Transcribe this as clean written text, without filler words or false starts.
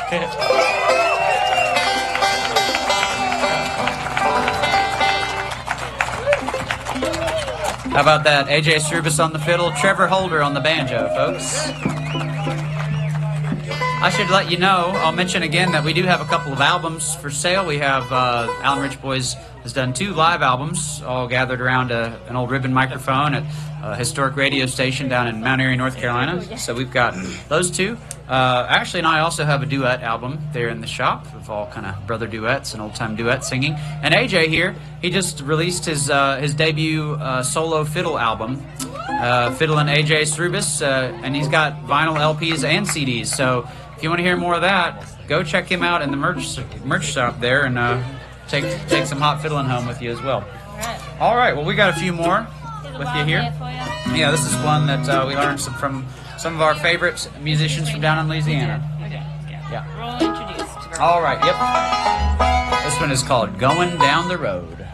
How about that? AJ Strubis on the fiddle, Trevor Holder on the banjo, folks. I should let you know, I'll mention again that we do have a couple of albums for sale. We have Alan Rich Boys has done 2 live albums, all gathered around an old ribbon microphone at a historic radio station down in Mount Airy, North Carolina. So we've got those 2. Ashley and I also have a duet album there in the shop of all kind of brother duets and old-time duet singing. And AJ here, he just released his debut solo fiddle album, Fiddle and AJ Strubis, and he's got vinyl LPs and CDs. So if you want to hear more of that, go check him out in the merch shop there and take some hot fiddling home with you as well. All right. Well, we got a few more with you here. Yeah, this is one that we learned from some of our favorite musicians from down in Louisiana. Okay. Yeah. We're all introduced. All right. Yep. This one is called "Going Down the Road."